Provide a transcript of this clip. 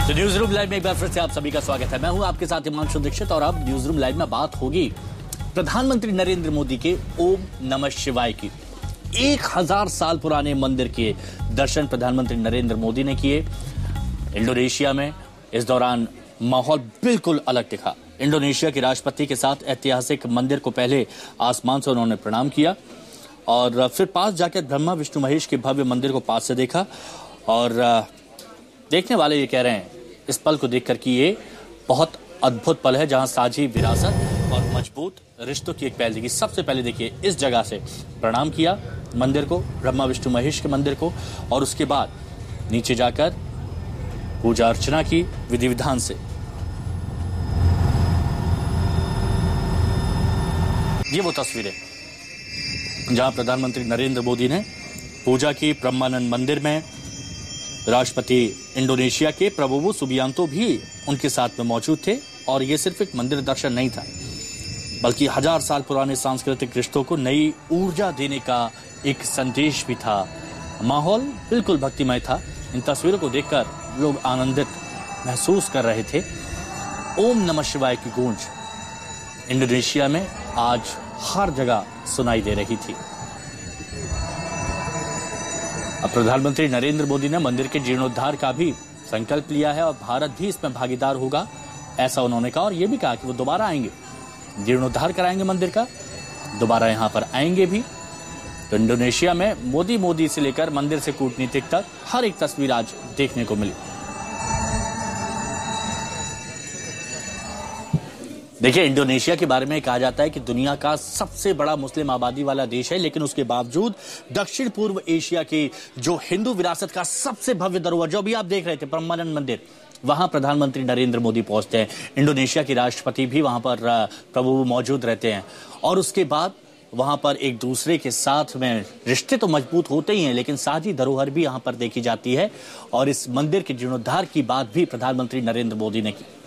तो news room live में एक बार फिर से आप सभी का स्वागत है। मैं हूं आपके साथ हिमांशु दीक्षित और अब न्यूज रूम लाइव में बात होगी प्रधानमंत्री नरेंद्र मोदी के ओम नमः शिवाय की। 1000 साल पुराने मंदिर के दर्शन प्रधानमंत्री नरेंद्र मोदी ने किए इंडोनेशिया में। इस दौरान माहौल बिल्कुल अलग दिखा। इंडोनेशिया के राष्ट्रपति के साथ ऐतिहासिक मंदिर को पहले आसमान से उन्होंने प्रणाम किया और फिर पास जाकर ब्रह्मा विष्णु महेश के भव्य मंदिर को पास से देखा। और देखने वाले ये कह रहे हैं इस पल को देखकर कि ये बहुत अद्भुत पल है जहां साझी विरासत और मजबूत रिश्तों की एक पहल देखी। सबसे पहले देखिए इस जगह से प्रणाम किया मंदिर को, ब्रह्मा विष्णु महेश के मंदिर को, और उसके बाद नीचे जाकर पूजा अर्चना की विधि विधान से। ये वो तस्वीरें जहां प्रधानमंत्री नरेंद्र मोदी ने पूजा की ब्रह्मानंद मंदिर में। राष्ट्रपति इंडोनेशिया के प्रबोवो सुबियांतो भी उनके साथ में मौजूद थे। और ये सिर्फ एक मंदिर दर्शन नहीं था बल्कि 1000 साल पुराने सांस्कृतिक रिश्तों को नई ऊर्जा देने का एक संदेश भी था। माहौल बिल्कुल भक्तिमय था। इन तस्वीरों को देखकर लोग आनंदित महसूस कर रहे थे। ओम नमः शिवाय की गूंज इंडोनेशिया में आज हर जगह सुनाई दे रही थी। अब प्रधानमंत्री नरेंद्र मोदी ने मंदिर के जीर्णोद्धार का भी संकल्प लिया है और भारत भी इसमें भागीदार होगा, ऐसा उन्होंने कहा। और यह भी कहा कि वो दोबारा आएंगे, जीर्णोद्धार कराएंगे मंदिर का, दोबारा यहां पर आएंगे भी। तो इंडोनेशिया में मोदी से लेकर मंदिर से कूटनीतिक तक हर एक तस्वीर आज देखने को मिली। देखिए, इंडोनेशिया के बारे में कहा जाता है कि दुनिया का सबसे बड़ा मुस्लिम आबादी वाला देश है, लेकिन उसके बावजूद दक्षिण पूर्व एशिया की जो हिंदू विरासत का सबसे भव्य धरोहर, जो भी आप देख रहे थे ब्रह्मानंद मंदिर, वहां प्रधानमंत्री नरेंद्र मोदी पहुंचते हैं। इंडोनेशिया के राष्ट्रपति भी वहां पर प्रभु मौजूद रहते हैं। और उसके बाद वहां पर एक दूसरे के साथ में रिश्ते तो मजबूत होते ही हैं, लेकिन साझी धरोहर भी यहां पर देखी जाती है। और इस मंदिर के जीर्णोद्धार की बात भी प्रधानमंत्री नरेंद्र मोदी ने की।